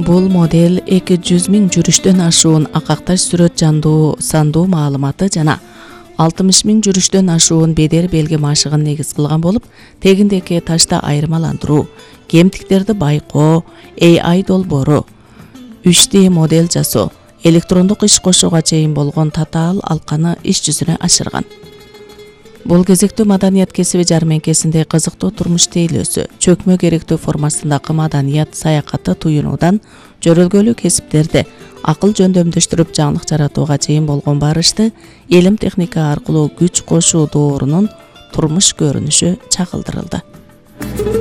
Бул модель 200 000 жүрүштөн ашуун акакташ сүрөт жандуу сандуу маалыматы жана 60 000 жүрүштөн ашуун бедер белги машыгын негиз кылган болуп, тегиндеки ташта айырмаландыруу, кемтиктерди байкоо, AI долбоору, 3D модель жасоо, электрондук иш кошууга чейин болгон татаал алканы иш жүзүнө ашырган. Бул кезектүү маданият кесиби жармеңкесинде кызыктуу турмуш тейлөөсү, чөкмө керектүү формасындагы маданият саякаты туюнуудан жөрөлгөлүү кесиптерди акыл жөндөмдөштүрүп жаңылык жаратууга чейин болгон барышты илим техника аркылуу күч кошуу доорунун турмуш көрүнүшү чагылдырылды.